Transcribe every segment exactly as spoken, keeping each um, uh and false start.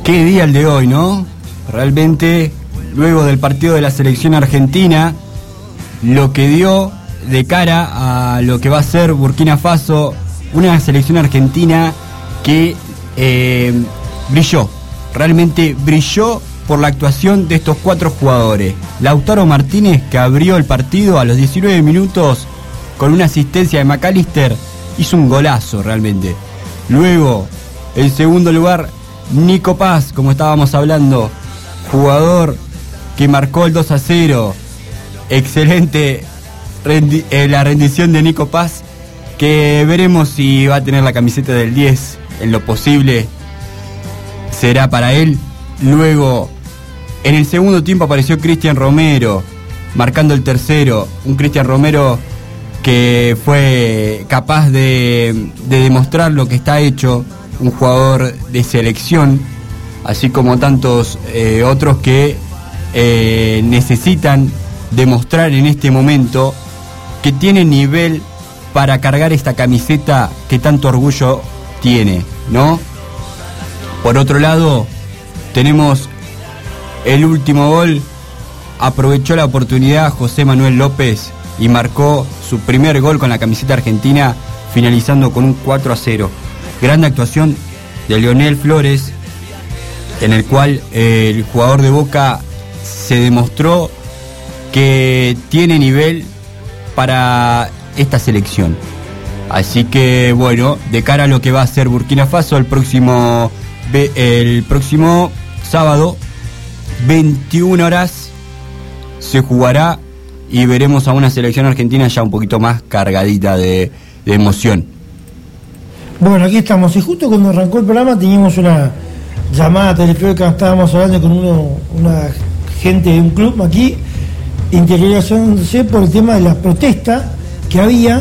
Qué día el de hoy, ¿no? Realmente, luego del partido de la selección argentina, lo que dio de cara a lo que va a ser Burkina Faso, una selección argentina que eh, brilló, realmente brilló por la actuación de estos cuatro jugadores. Lautaro Martínez, que abrió el partido a los diecinueve minutos con una asistencia de McAllister, hizo un golazo realmente. Luego, en segundo lugar, Nico Paz, como estábamos hablando, jugador que marcó el dos a cero. Excelente rendi- eh, la rendición de Nico Paz, que veremos si va a tener la camiseta del diez. En lo posible será para él. Luego, en el segundo tiempo apareció Cristian Romero, marcando el tercero. Un Cristian Romero que fue capaz de, de demostrar lo que está hecho, un jugador de selección, así como tantos eh, otros que eh, necesitan demostrar en este momento que tienen nivel para cargar esta camiseta que tanto orgullo tiene, ¿no? Por otro lado, tenemos el último gol. Aprovechó la oportunidad José Manuel López y marcó su primer gol con la camiseta argentina, finalizando con un cuatro a cero. Grande actuación de Leonel Flores, en el cual eh, el jugador de Boca se demostró que tiene nivel para esta selección. Así que bueno, de cara a lo que va a ser Burkina Faso el próximo el próximo sábado, veintiuna horas, se jugará y veremos a una selección argentina ya un poquito más cargadita de, de emoción. Bueno, aquí estamos, y justo cuando arrancó el programa teníamos una llamada telefónica, estábamos hablando con uno, una gente de un club aquí, interiorizándose por el tema de la protesta que había,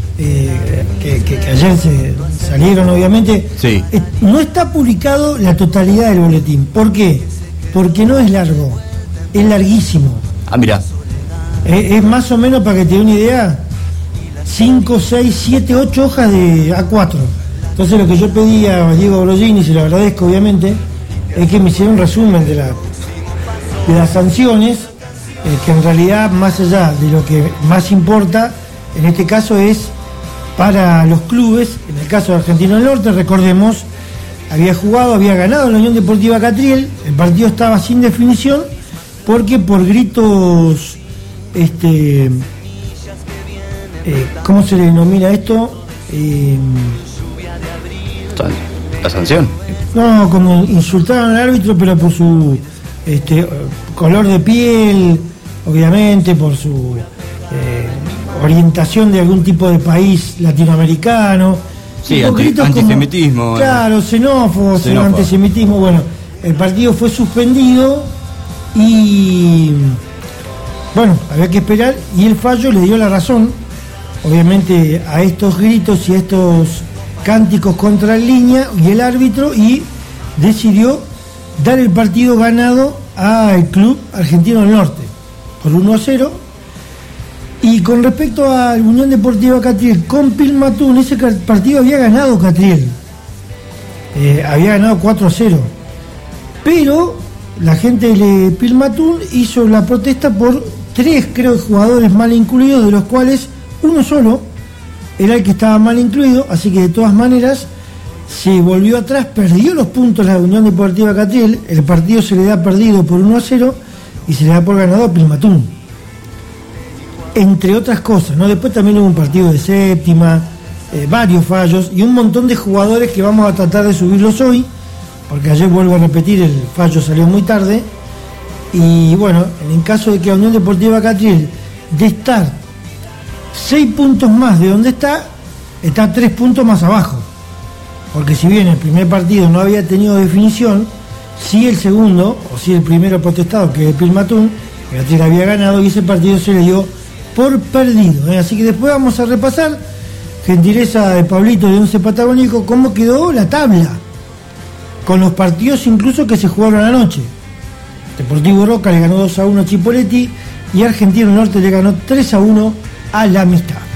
eh, que, que, que ayer se salieron obviamente. Sí. Eh, no está publicado la totalidad del boletín. ¿Por qué? Porque no es largo, es larguísimo. Ah, mira. Eh, es más o menos, para que te dé una idea, cinco, seis, siete, ocho hojas de A cuatro. Entonces lo que yo pedí a Diego Brogini, y se lo agradezco obviamente, es que me hiciera un resumen de, la, de las sanciones, eh, que en realidad, más allá de lo que más importa, en este caso es para los clubes. En el caso de Argentino del Norte, recordemos, había jugado, había ganado la Unión Deportiva Catriel, el partido estaba sin definición, porque por gritos, este... Eh, ¿cómo se le denomina esto? Eh, ¿La sanción? no, como insultaron al árbitro, pero por su este, color de piel, obviamente, por su eh, orientación de algún tipo de país latinoamericano. Sí, anti, antisemitismo. Como, claro, xenófobo, xenófobo, antisemitismo. Bueno, el partido fue suspendido y, bueno, había que esperar, y el fallo le dio la razón, obviamente, a estos gritos y a estos cánticos contra la línea y el árbitro, y decidió dar el partido ganado al Club Argentino del Norte por uno a cero. Y con respecto a la Unión Deportiva Catriel con Pilmatún, ese partido había ganado Catriel, eh, había ganado cuatro a cero, pero la gente de Pilmatún hizo la protesta por tres, creo, jugadores mal incluidos, de los cuales uno solo era el que estaba mal incluido. Así que de todas maneras se volvió atrás, perdió los puntos la Unión Deportiva Catriel, el partido se le da perdido por uno a cero y se le da por ganado a Pilmatún, entre otras cosas, ¿no? Después también hubo un partido de séptima, eh, varios fallos y un montón de jugadores que vamos a tratar de subirlos hoy, porque ayer, vuelvo a repetir, el fallo salió muy tarde. Y bueno, en el caso de que la Unión Deportiva Catriel, de estar seis puntos más de donde está, está tres puntos más abajo, porque si bien el primer partido no había tenido definición, sí el segundo, o sí el primero protestado, que es Pilmatún, Catriel había ganado y ese partido se le dio por perdido, ¿eh? Así que después vamos a repasar, gentileza de Pablito de Once Patagónico, cómo quedó la tabla, con los partidos incluso que se jugaron anoche. Deportivo Roca le ganó dos a uno a Chipoleti y Argentino Norte le ganó tres a uno a La Amistad.